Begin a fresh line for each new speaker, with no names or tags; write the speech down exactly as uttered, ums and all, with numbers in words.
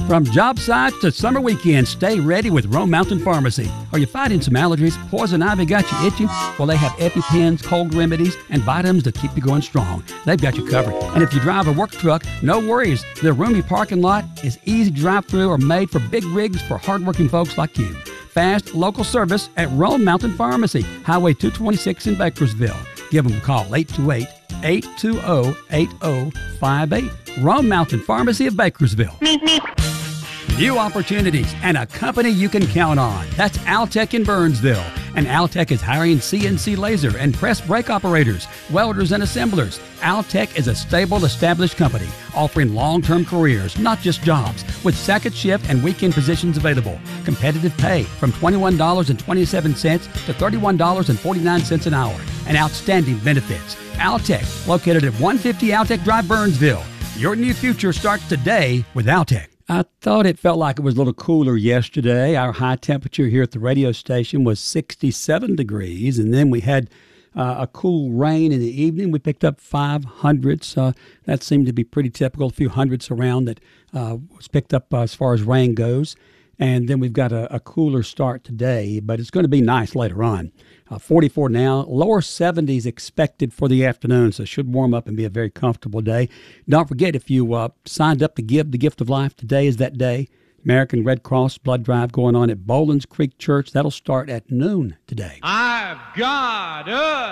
From job sites to summer weekends, stay ready with Rome Mountain Pharmacy. Are you fighting some allergies? Poison ivy got you itching? Well, they have EpiPens, cold remedies, and vitamins to keep you going strong. They've got you covered. And if you drive a work truck, no worries. Their roomy parking lot is easy to drive through or made for big rigs for hardworking folks like you. Fast, local service at Rome Mountain Pharmacy, Highway two twenty-six in Bakersville. Give them a call, eight two eight, eight two zero, eight zero five eight. Rome Mountain Pharmacy of Bakersville. New opportunities and a company you can count on. That's Altec in Burnsville. And Altec is hiring C N C laser and press brake operators, welders, and assemblers. Altec is a stable, established company offering long-term careers, not just jobs, with second shift and weekend positions available. Competitive pay from twenty-one dollars and twenty-seven cents to thirty-one dollars and forty-nine cents an hour. And outstanding benefits. Altec, located at one fifty Altec Drive, Burnsville. Your new future starts today with Altec. I thought it felt like it was a little cooler yesterday. Our high temperature here at the radio station was sixty-seven degrees, and then we had uh, a cool rain in the evening. We picked up five hundredths. Uh, that seemed to be pretty typical, a few hundredths around that uh, was picked up uh, as far as rain goes. And then we've got a, a cooler start today, but it's going to be nice later on. Uh, forty-four now, lower seventies expected for the afternoon, so it should warm up and be a very comfortable day. Don't forget, if you uh, signed up to give the gift of life, today is that day. American Red Cross blood drive going on at Bolins Creek Church. That'll start at noon today.
I've got a